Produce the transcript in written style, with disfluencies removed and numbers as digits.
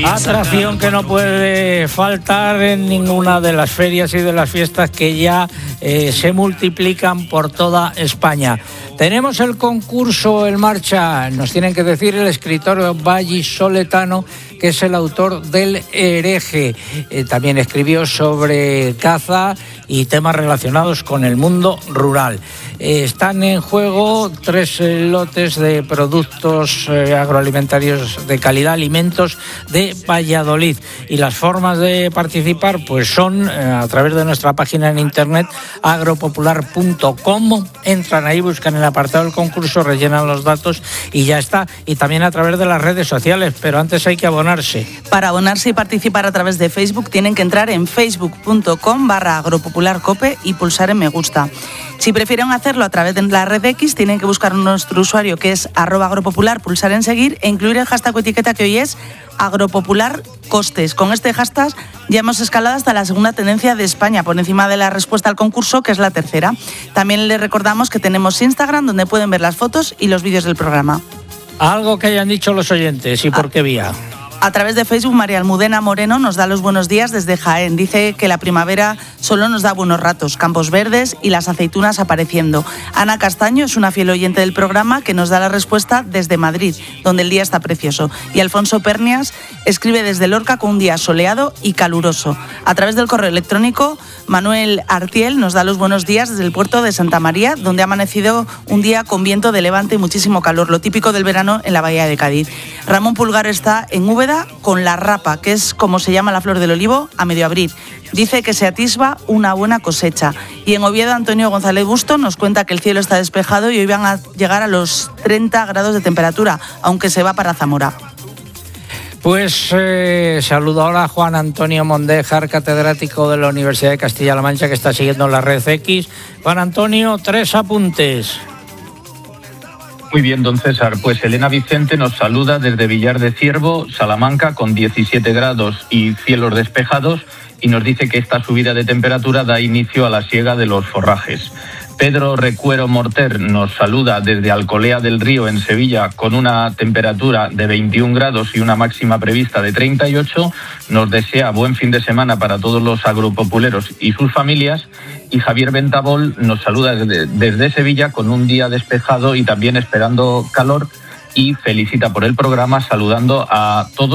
Atracción que no puede faltar en ninguna de las ferias y de las fiestas que ya se multiplican por toda España. Tenemos el concurso en marcha, nos tienen que decir el escritor vallisoletano, que es el autor del Hereje. También escribió sobre caza y temas relacionados con el mundo rural. Están en juego 3 lotes de productos agroalimentarios de calidad, alimentos de Valladolid. Y las formas de participar pues son a través de nuestra página en internet agropopular.com. Entran ahí, buscan el apartado del concurso, rellenan los datos y ya está. Y también a través de las redes sociales, pero antes hay que abonarse. Para abonarse y participar a través de Facebook tienen que entrar en facebook.com/agropopularcope y pulsar en me gusta. Si prefieren hacerlo a través de la red X, tienen que buscar nuestro usuario que es @agropopular, pulsar en seguir e incluir el hashtag o etiqueta que hoy es agropopularcostes. Con este hashtag ya hemos escalado hasta la segunda tendencia de España, por encima de la respuesta al concurso, que es la tercera. También les recordamos que tenemos Instagram, donde pueden ver las fotos y los vídeos del programa. Algo que hayan dicho los oyentes y por qué vía. A través de Facebook, María Almudena Moreno nos da los buenos días desde Jaén. Dice que la primavera solo nos da buenos ratos, campos verdes y las aceitunas apareciendo. Ana Castaño es una fiel oyente del programa que nos da la respuesta desde Madrid, donde el día está precioso. Y Alfonso Pernias escribe desde Lorca con un día soleado y caluroso. A través del correo electrónico, Manuel Artiel nos da los buenos días desde el puerto de Santa María, donde ha amanecido un día con viento de levante y muchísimo calor, lo típico del verano en la bahía de Cádiz. Ramón Pulgar está en Úbeda con la rapa, que es como se llama la flor del olivo, a medio abrir. Dice que se atisba una buena cosecha. Y en Oviedo, Antonio González Busto nos cuenta que el cielo está despejado y hoy van a llegar a los 30 grados de temperatura, aunque se va para Zamora. Pues saludo ahora a Juan Antonio Mondéjar, catedrático de la Universidad de Castilla-La Mancha, que está siguiendo la red X. Juan Antonio, 3 apuntes. Muy bien, don César. Pues Elena Vicente nos saluda desde Villar de Ciervo, Salamanca, con 17 grados y cielos despejados, y nos dice que esta subida de temperatura da inicio a la siega de los forrajes. Pedro Recuero Morter nos saluda desde Alcolea del Río, en Sevilla, con una temperatura de 21 grados y una máxima prevista de 38. Nos desea buen fin de semana para todos los agropopuleros y sus familias. Y Javier Ventabol nos saluda desde Sevilla con un día despejado y también esperando calor, y felicita por el programa, saludando a todos